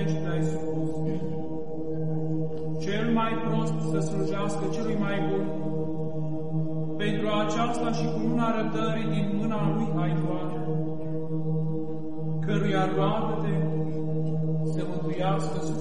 omenești te-ai supus. Cel mai prost să slujească celui mai bun. Pentru aceasta și cu mâna răbdării din mâna lui ai luat, căruia roagă-te să mântuiască